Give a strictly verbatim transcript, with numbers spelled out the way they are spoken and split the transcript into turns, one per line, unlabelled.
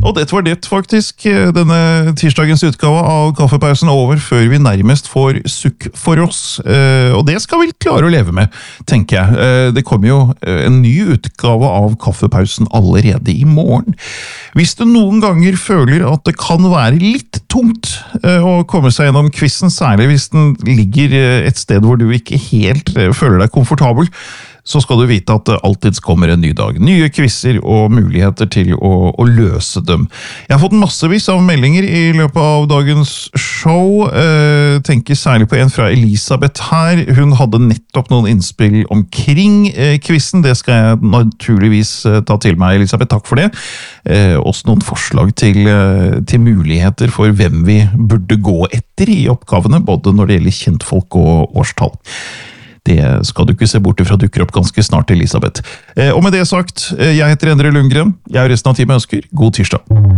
Og dette var det faktisk, denne tirsdagens utgave av Kaffepausen over før vi nærmest får sukk for oss. Og det skal vi klare å leve med, tenker jeg. Det kommer jo en ny utgave av Kaffepausen allerede i morgen. Hvis du noen ganger føler at det kan være litt tungt å komme seg gjennom quizen, særlig hvis den ligger et sted hvor du ikke helt føler deg komfortabel, så skal du vite at det alltid kommer en ny dag. Nye quizzer og muligheter til å, å løse dem. Jeg har fått massevis av meldinger i løpet av dagens show. Eh, tenker særlig på en fra Elisabeth her. Hun hadde nettopp noen innspill omkring eh, quizen. Det skal jeg naturligvis eh, ta til meg, Elisabeth. Takk for det. Eh, også noen forslag til, eh, til muligheter for hvem vi burde gå etter i oppgavene, både når det gjelder kjentfolk og årstall. Det skal du ikke se bort ifra dukker opp ganske snart, Elisabeth. Og med det sagt, jeg heter Endre Lundgren. Jeg og resten av teamet ønsker god tirsdag.